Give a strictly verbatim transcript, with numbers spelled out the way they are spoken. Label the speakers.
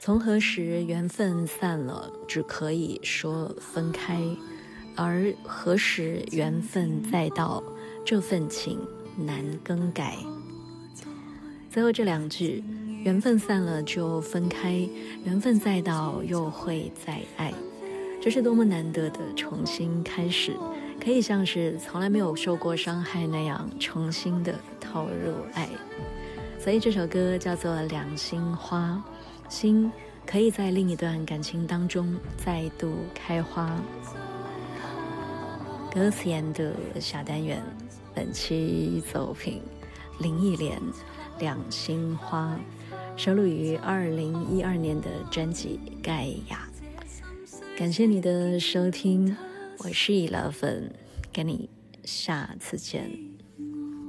Speaker 1: 从何时缘分散了，只可以说分开，而何时缘分再到，这份情难更改。最后这两句，缘分散了就分开，缘分再到又会再爱，这是多么难得的重新开始，可以像是从来没有受过伤害那样重新的投入爱。所以这首歌叫做《两心花》，心可以在另一段感情当中再度开花。歌词研的小单元，本期走品林忆莲《两心花》，收录于二零一二年的专辑《盖亚》。感谢你的收听，我是以乐粉，跟你下次见。